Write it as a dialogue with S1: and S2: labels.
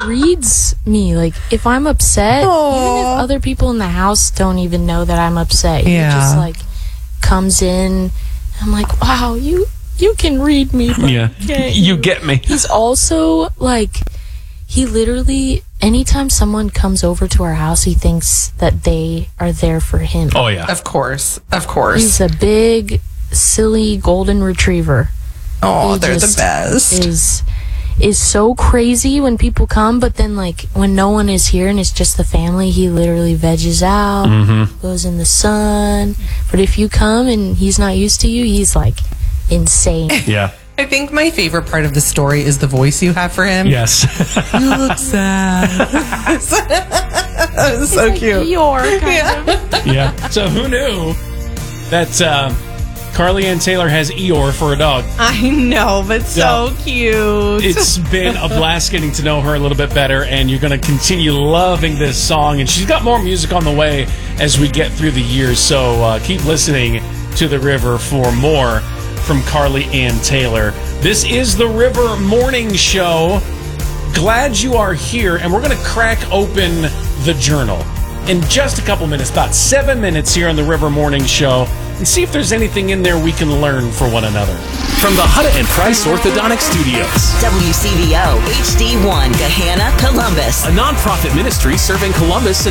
S1: reads me. Like, if I'm upset, even if other people in the house don't even know that I'm upset, he just, like, comes in. I'm like, wow, you can read me.
S2: Yeah, you get me.
S1: He's also, like, he literally, anytime someone comes over to our house, he thinks that they are there for him.
S2: Oh, yeah.
S3: Of course.
S1: He's a big, silly golden retriever.
S3: Oh, they're the best.
S1: Is so crazy when people come, but then, like, when no one is here and it's just the family, he literally veges out, goes in the sun. But if you come and he's not used to you, he's, like, insane.
S2: Yeah.
S3: I think my favorite part of the story is the voice you have for him.
S2: Yes.
S3: You look sad. That was so
S1: like
S3: cute.
S1: Eeyore, kind of.
S2: Yeah. So who knew that Carly Ann Taylor has Eeyore for a dog?
S3: I know, but so cute.
S2: It's been a blast getting to know her a little bit better, and you're going to continue loving this song. And she's got more music on the way as we get through the years. So keep listening to The River for more from Carly Ann Taylor. This is The River Morning Show. Glad you are here, and we're going to crack open the journal in just a couple minutes, about 7 minutes here on The River Morning Show, and see if there's anything in there we can learn for one another.
S4: From the Hutta and Price Orthodontic Studios,
S5: WCVO HD1, Gahanna, Columbus.
S4: a nonprofit ministry serving Columbus